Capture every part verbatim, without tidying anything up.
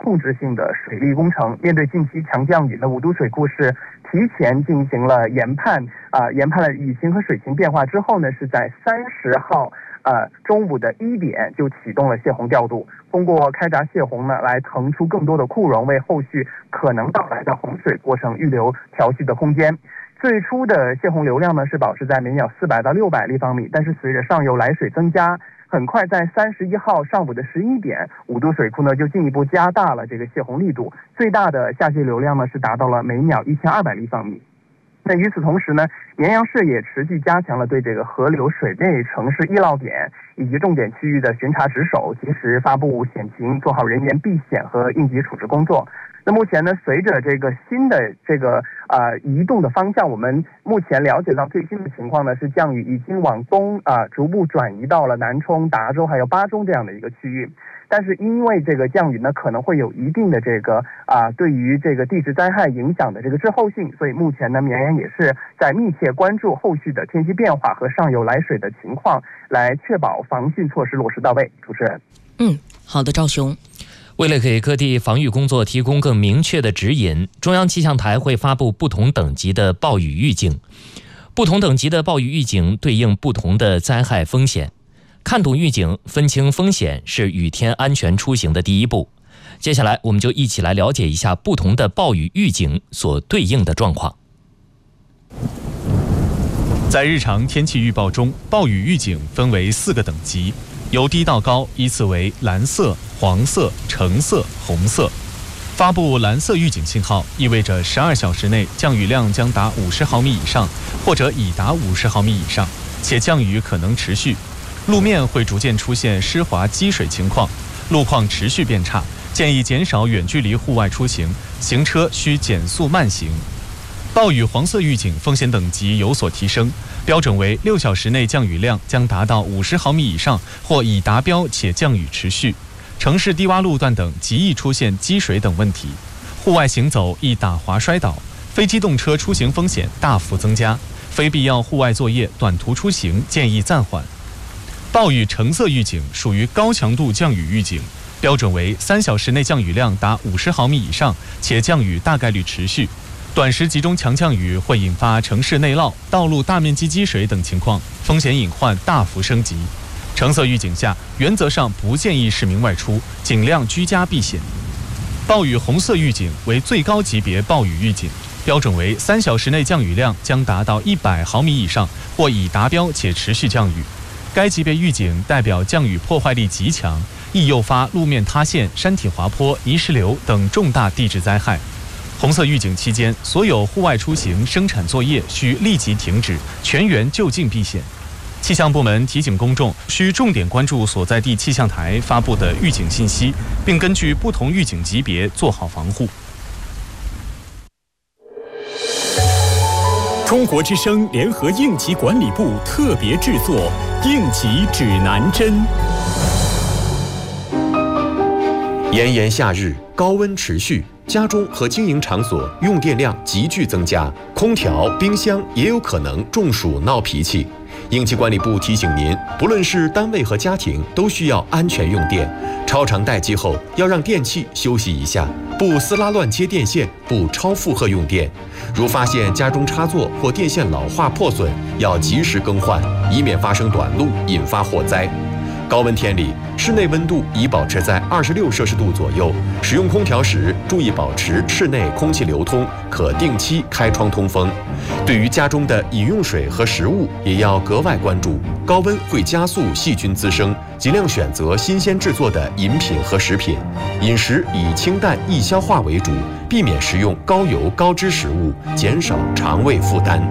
控制性的水利工程。面对近期强降雨呢，五都水库是提前进行了研判，啊、呃，研判了雨情和水情变化之后呢，是在三十号呃中午的一点就启动了泄洪调度，通过开闸泄洪呢，来腾出更多的库容，为后续可能到来的洪水过程预留调蓄的空间。最初的泄洪流量呢是保持在每秒四百到六百立方米，但是随着上游来水增加，很快在三十一号上午的十一点，五都水库呢就进一步加大了这个泄洪力度，最大的下泄流量呢是达到了每秒一千二百立方米。那与此同时呢，绵阳市也持续加强了对这个河流水内城市易涝点以及重点区域的巡查值守，及时发布险情，做好人员避险和应急处置工作。那目前呢，随着这个新的这个呃移动的方向，我们目前了解到最新的情况呢是降雨已经往东啊、呃、逐步转移到了南充、达州还有巴中这样的一个区域。但是因为这个降雨呢可能会有一定的这个啊、呃、对于这个地质灾害影响的这个滞后性，所以目前呢绵阳也是在密切关注后续的天气变化和上游来水的情况，来确保防汛措施落实到位。主持人， 嗯，好的，赵雄。 为了给各地防御工作提供更明确的指引，中央气象台会发布不同等级的暴雨预警。不同等级的暴雨预警对应不同的灾害风险。看懂预警，分清风险是雨天安全出行的第一步。接下来，我们就一起来了解一下不同的暴雨预警所对应的状况。 在日常天气预报中，暴雨预警分为四个等级，由低到高依次为蓝色、黄色、橙色、红色。发布蓝色预警信号，意味着十二小时内降雨量将达五十毫米以上，或者已达五十毫米以上，且降雨可能持续。路面会逐渐出现湿滑积水情况，路况持续变差，建议减少远距离户外出行，行车需减速慢行。暴雨黄色预警风险等级有所提升，标准为六小时内降雨量将达到五十毫米以上，或已达标且降雨持续。城市低洼路段等极易出现积水等问题，户外行走易打滑摔倒，非机动车出行风险大幅增加，非必要户外作业、短途出行建议暂缓。暴雨橙色预警属于高强度降雨预警，标准为三小时内降雨量达五十毫米以上，且降雨大概率持续。短时集中强降雨会引发城市内涝、道路大面积积水等情况，风险隐患大幅升级。橙色预警下，原则上不建议市民外出，尽量居家避险。暴雨红色预警为最高级别暴雨预警，标准为三小时内降雨量将达到一百毫米以上，或已达标且持续降雨。该级别预警代表降雨破坏力极强，易诱发路面塌陷、山体滑坡、泥石流等重大地质灾害。红色预警期间，所有户外出行、生产作业需立即停止，全员就近避险。气象部门提醒公众，需重点关注所在地气象台发布的预警信息，并根据不同预警级别做好防护。 中国之声联合应急管理部特别制作《应急指南针》。 炎炎夏日，高温持续，家中和经营场所用电量急剧增加，空调、冰箱也有可能中暑闹脾气。应急管理部提醒您，不论是单位和家庭，都需要安全用电。超长待机后，要让电器休息一下，不撕拉乱接电线，不超负荷用电。如发现家中插座或电线老化破损，要及时更换，以免发生短路，引发火灾。高温天里，室内温度宜保持在二十六摄氏度左右。使用空调时，注意保持室内空气流通，可定期开窗通风。对于家中的饮用水和食物，也要格外关注，高温会加速细菌滋生，尽量选择新鲜制作的饮品和食品。饮食以清淡易消化为主，避免食用高油高脂食物，减少肠胃负担。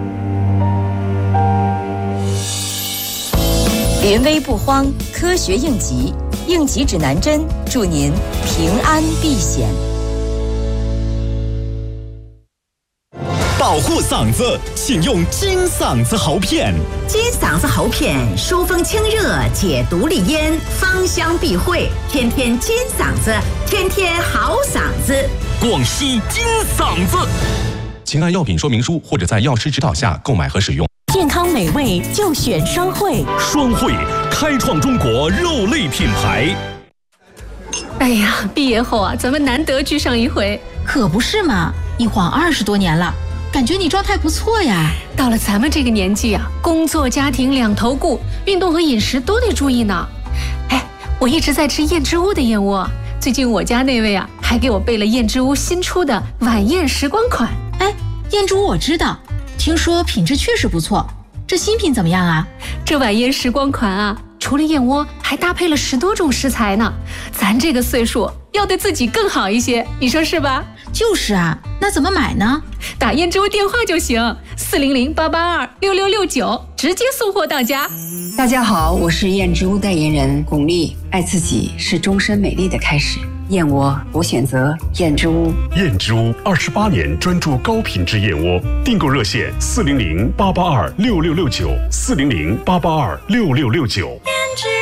临危不慌，科学应急，应急指南针，祝您平安避险。 保护嗓子，请用金嗓子喉片。 金嗓子喉片疏风清热，解毒利咽，芳香避秽，天天金嗓子，天天好嗓子。 广西金嗓子， 请按药品说明书或者在药师指导下购买和使用。 健康美味就选双汇， 双汇开创中国肉类品牌。 哎呀，毕业后啊，咱们难得聚上一回。 可不是嘛，一晃二十多年了，感觉你状态不错呀。 到了咱们这个年纪啊，工作家庭两头顾，运动和饮食都得注意呢。哎，我一直在吃燕之屋的燕窝，最近我家那位啊，还给我备了燕之屋新出的晚宴时光款。 哎，燕之屋我知道，听说品质确实不错，这新品怎么样啊？ 这晚宴时光款啊，除了燕窝，还搭配了十多种食材呢。咱这个岁数要对自己更好一些，你说是吧？ 就是啊，那怎么买呢？ 打燕之屋电话就行，四零零八八二六六六九，直接送货到家。 大家好，我是燕之屋代言人巩俐。爱自己是终身美丽的开始，燕窝我选择燕之屋。 燕之屋二十八年专注高品质燕窝，订购热线四零零八八二六六六九，四零零八八二六六六九。